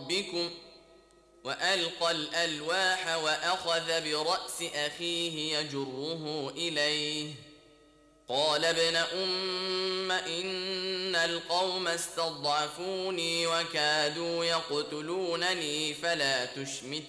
ربكم وألقى الألواح وأخذ برأس أخيه يجره إليه قال ابن أم إن القوم استضعفوني وكادوا يقتلونني فلا تشمت